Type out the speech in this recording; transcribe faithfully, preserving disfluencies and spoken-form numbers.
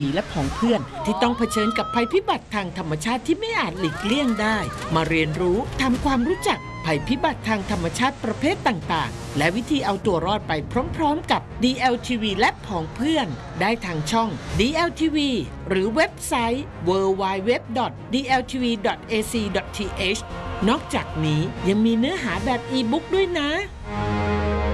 และผองเพื่อนที่ต้องเผชิญกับภัยพิบัติทางธรรมชาติที่ไม่อาจหลีกเลี่ยงได้มาเรียนรู้ทำความรู้จักภัยพิบัติทางธรรมชาติประเภทต่างๆและวิธีเอาตัวรอดไปพร้อมๆกับ ดี แอล ที วี และผองเพื่อนได้ทางช่อง ดี แอล ที วี หรือเว็บไซต์ ดับเบิลยู ดับเบิลยู ดับเบิลยู ดอท ดี แอล ที วี ดอท เอ ซี ดอท ที เอช นอกจากนี้ยังมีเนื้อหาแบบอีบุ๊กด้วยนะ